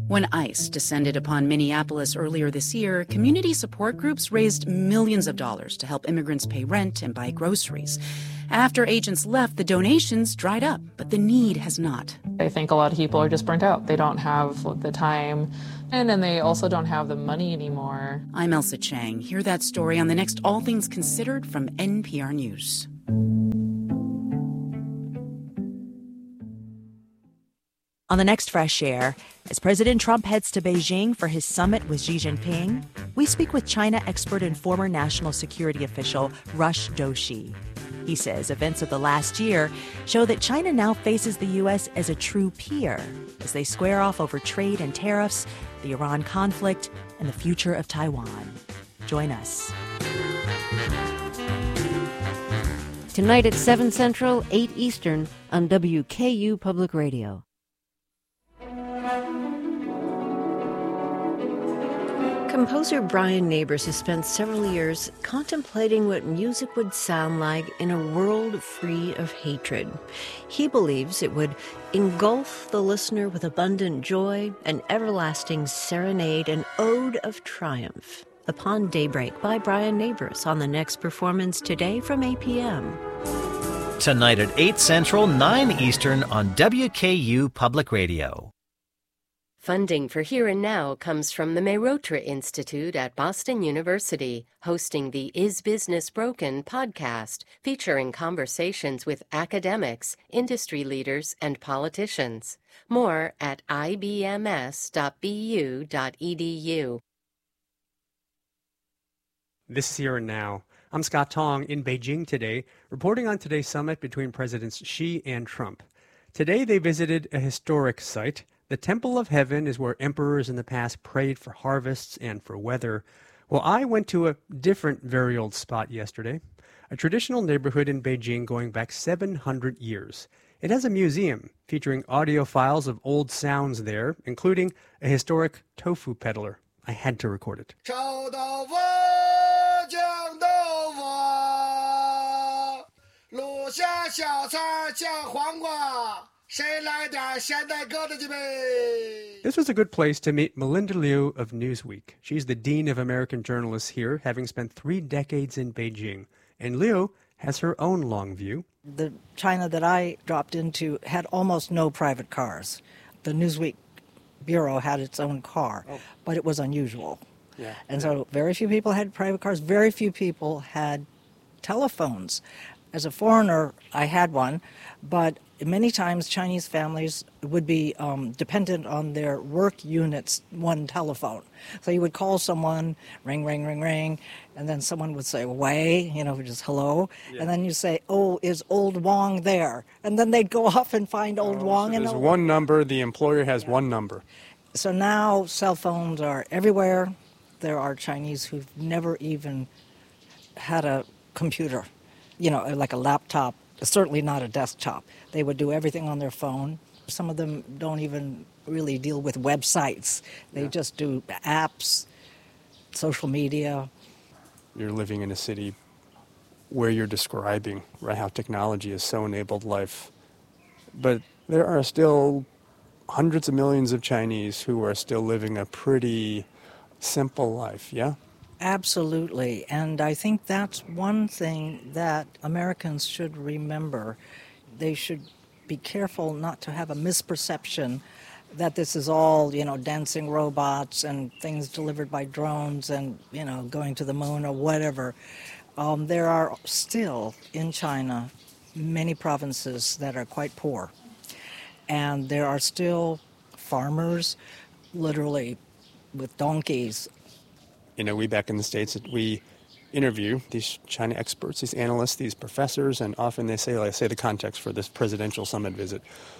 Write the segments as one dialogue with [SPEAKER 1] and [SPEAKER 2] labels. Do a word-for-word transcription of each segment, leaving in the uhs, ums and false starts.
[SPEAKER 1] When ICE descended upon Minneapolis earlier this year, community support groups raised millions of dollars to help immigrants pay rent and buy groceries. After agents left, the donations dried up, but the need has not.
[SPEAKER 2] I think a lot of people are just burnt out. They don't have the time, and then they also don't have the money anymore.
[SPEAKER 1] I'm Elsa Chang. Hear that story on the next All Things Considered from N P R News.
[SPEAKER 3] On the next Fresh Air, as President Trump heads to Beijing for his summit with Xi Jinping, we speak with China expert and former national security official Rush Doshi. He says events of the last year show that China now faces the U S as a true peer as they square off over trade and tariffs, the Iran conflict, and the future of Taiwan. Join us.
[SPEAKER 4] Tonight at seven Central, eight Eastern on W K U Public Radio.
[SPEAKER 5] Composer Brian Neighbors has spent several years contemplating what music would sound like in a world free of hatred. He believes it would engulf the listener with abundant joy, an everlasting serenade, an ode of triumph. Upon Daybreak by Brian Neighbors on the next performance today from eight p.m.
[SPEAKER 6] Tonight at eight Central, nine Eastern on W K U Public Radio.
[SPEAKER 7] Funding for Here and Now comes from the Mehrotra Institute at Boston University, hosting the Is Business Broken podcast, featuring conversations with academics, industry leaders, and politicians. More at I B M S dot B U dot E D U.
[SPEAKER 8] This is Here and Now. I'm Scott Tong in Beijing today, reporting on today's summit between Presidents Xi and Trump. Today they visited a historic site. The Temple of Heaven is where emperors in the past prayed for harvests and for weather. Well, I went to a different very old spot yesterday, a traditional neighborhood in Beijing going back seven hundred years. It has a museum featuring audio files of old sounds there, including a historic tofu peddler. I had to record it. This was a good place to meet Melinda Liu of Newsweek. She's the Dean of American Journalists here, having spent three decades in Beijing. And Liu has her own long view.
[SPEAKER 9] The China that I dropped into had almost no private cars. The Newsweek bureau had its own car, oh. but it was unusual. Yeah. And yeah. so very few people had private cars. Very few people had telephones. As a foreigner, I had one, but many times Chinese families would be um, dependent on their work unit's one telephone. So you would call someone, ring, ring, ring, ring, and then someone would say, "Wei," you know, just hello. Yeah. And then you say, "Oh, is old Wong there?" And then they'd go off and find old oh, Wong.
[SPEAKER 10] So
[SPEAKER 9] and
[SPEAKER 10] there's
[SPEAKER 9] old...
[SPEAKER 10] one number, the employer has yeah. one number.
[SPEAKER 9] So now cell phones are everywhere. There are Chinese who've never even had a computer. You know, like a laptop, certainly not a desktop. They would do everything on their phone. Some of them don't even really deal with websites. They yeah. just do apps, social media.
[SPEAKER 10] You're living in a city where you're describing, right, how technology has so enabled life. But there are still hundreds of millions of Chinese who are still living a pretty simple life, yeah?
[SPEAKER 9] Absolutely, and I think that's one thing that Americans should remember. They should be careful not to have a misperception that this is all, you know, dancing robots and things delivered by drones and, you know, going to the moon or whatever. Um, there are still, in China, many provinces that are quite poor, and there are still farmers, literally, with donkeys.
[SPEAKER 10] You know, we back in the States, we interview these China experts, these analysts, these professors, and often they say, like I say the context for this presidential summit visit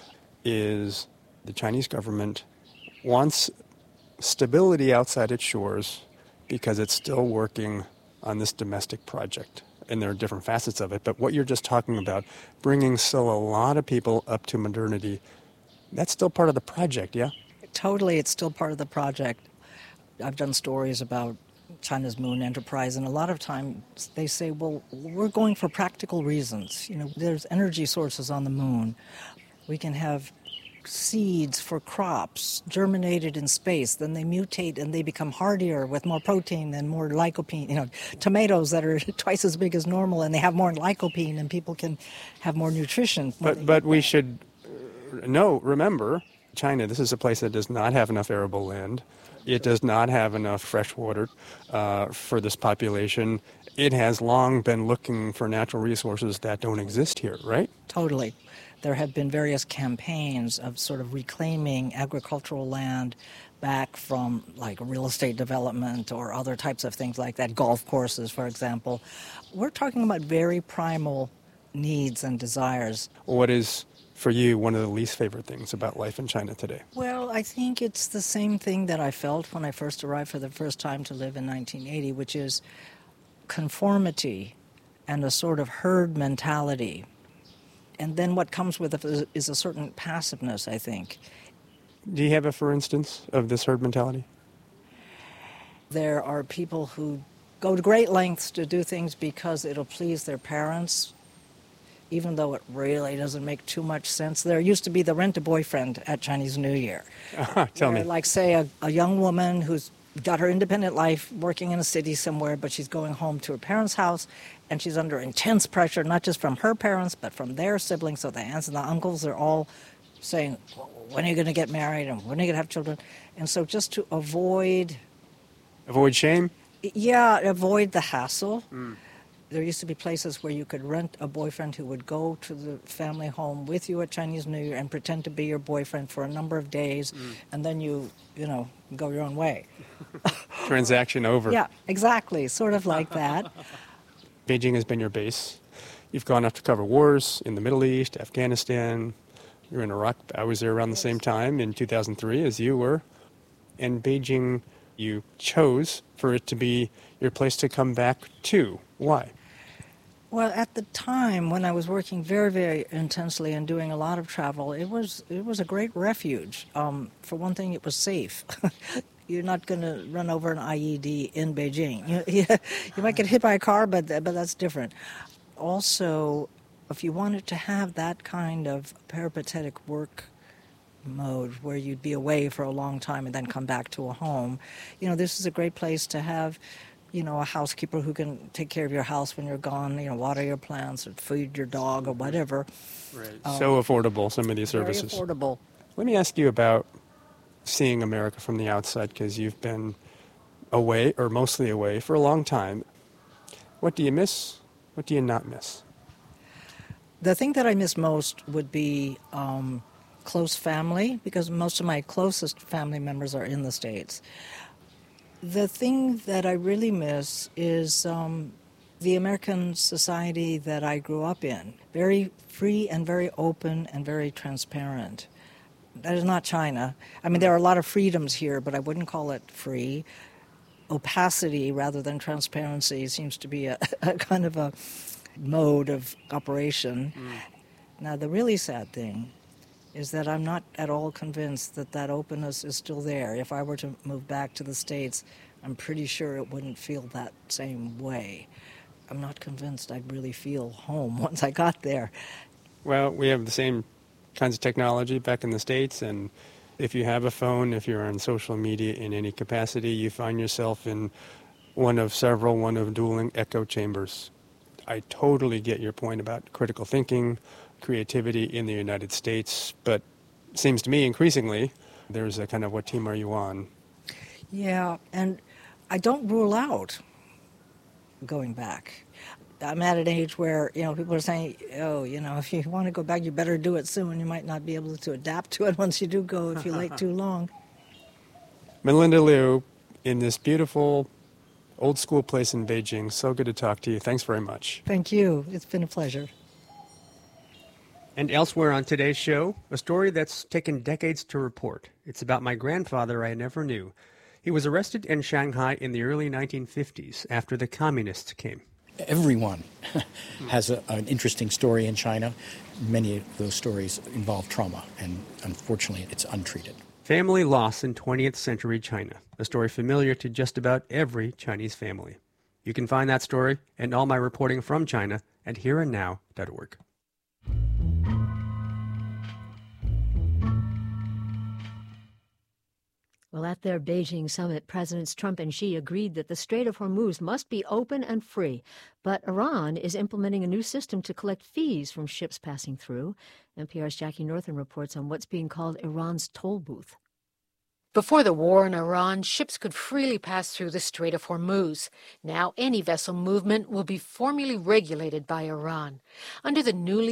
[SPEAKER 10] is the Chinese government wants stability outside its shores because it's still working on this domestic project. And there are different facets of it. But what you're just talking about, bringing still a lot of people up to modernity, that's still part of the project, yeah?
[SPEAKER 9] Totally, it's still part of the project. I've done stories about China's moon enterprise, and a lot of times they say, well, we're going for practical reasons. You know, there's energy sources on the moon. We can have seeds for crops germinated in space. Then they mutate and they become hardier with more protein and more lycopene. You know, tomatoes that are twice as big as normal and they have more lycopene and people can have more nutrition.
[SPEAKER 10] But but we should know, remember, China, this is a place that does not have enough arable land. It does not have enough fresh water uh, for this population. It has long been looking for natural resources that don't exist here, right?
[SPEAKER 9] Totally. There have been various campaigns of sort of reclaiming agricultural land back from like real estate development or other types of things like that, golf courses, for example. We're talking about very primal needs and desires.
[SPEAKER 10] What is, for you, one of the least favorite things about life in China today?
[SPEAKER 9] Well, I think it's the same thing that I felt when I first arrived for the first time to live in nineteen eighty, which is conformity and a sort of herd mentality. And then what comes with it is a certain passiveness, I think.
[SPEAKER 10] Do you have a for instance of this herd mentality?
[SPEAKER 9] There are people who go to great lengths to do things because it'll please their parents, even though it really doesn't make too much sense. There used to be the rent-a-boyfriend at Chinese New Year.
[SPEAKER 10] Uh, tell
[SPEAKER 9] where,
[SPEAKER 10] me.
[SPEAKER 9] Like, say, a, a young woman who's got her independent life working in a city somewhere, but she's going home to her parents' house, and she's under intense pressure, not just from her parents, but from their siblings. So the aunts and the uncles are all saying, when are you going to get married, and when are you going to have children? And so just to avoid...
[SPEAKER 10] Avoid shame?
[SPEAKER 9] Yeah, avoid the hassle.
[SPEAKER 10] Mm.
[SPEAKER 9] There used to be places where you could rent a boyfriend who would go to the family home with you at Chinese New Year and pretend to be your boyfriend for a number of days, mm. and then you, you know, go your own way.
[SPEAKER 10] Transaction over.
[SPEAKER 9] Yeah, exactly, sort of like that.
[SPEAKER 10] Beijing has been your base. You've gone off to cover wars in the Middle East, Afghanistan. You're in Iraq. I was there around the same time in two thousand three as you were. And Beijing, you chose for it to be your place to come back to. Why?
[SPEAKER 9] Well, at the time when I was working very, very intensely and doing a lot of travel, it was it was a great refuge. Um, for one thing, it was safe. You're not going to run over an I E D in Beijing. You, you, you might get hit by a car, but but that's different. Also, if you wanted to have that kind of peripatetic work mode where you'd be away for a long time and then come back to a home, you know, this is a great place to have, you know, a housekeeper who can take care of your house when you're gone, you know, water your plants or feed your dog or whatever.
[SPEAKER 10] Right. Um, so affordable, some of these services.
[SPEAKER 9] Very affordable.
[SPEAKER 10] Let me ask you about seeing America from the outside, because you've been away, or mostly away, for a long time. What do you miss? What do you not miss?
[SPEAKER 9] The thing that I miss most would be um, close family, because most of my closest family members are in the States. The thing that I really miss is um, the American society that I grew up in. Very free and very open and very transparent. That is not China. I mean, there are a lot of freedoms here, but I wouldn't call it free. Opacity rather than transparency seems to be a, a kind of a mode of operation. Mm. Now, the really sad thing is that I'm not at all convinced that that openness is still there. If I were to move back to the States, I'm pretty sure it wouldn't feel that same way. I'm not convinced I'd really feel home once I got there.
[SPEAKER 10] Well, we have the same kinds of technology back in the States, and if you have a phone, if you're on social media in any capacity, you find yourself in one of several, one of dueling echo chambers. I totally get your point about critical thinking, creativity in the United States, but it seems to me increasingly there's a kind of, what team are you on?
[SPEAKER 9] Yeah, and I don't rule out going back. I'm at an age where, you know, people are saying, oh, you know, if you want to go back, you better do it soon. You might not be able to adapt to it once you do go if you wait too long.
[SPEAKER 10] Melinda Liu, in this beautiful old school place in Beijing, so good to talk to you. Thanks very much.
[SPEAKER 9] Thank you. It's been a pleasure.
[SPEAKER 8] And elsewhere on today's show, a story that's taken decades to report. It's about my grandfather I never knew. He was arrested in Shanghai in the early nineteen fifties after the communists came.
[SPEAKER 11] Everyone has a, an interesting story in China. Many of those stories involve trauma, and unfortunately, it's untreated.
[SPEAKER 8] Family loss in twentieth century China, a story familiar to just about every Chinese family. You can find that story and all my reporting from China at here and now dot org.
[SPEAKER 12] Well, at their Beijing summit, Presidents Trump and Xi agreed that the Strait of Hormuz must be open and free. But Iran is implementing a new system to collect fees from ships passing through. N P R's Jackie Northam reports on what's being called Iran's toll booth.
[SPEAKER 13] Before the war in Iran, ships could freely pass through the Strait of Hormuz. Now any vessel movement will be formally regulated by Iran. Under the newly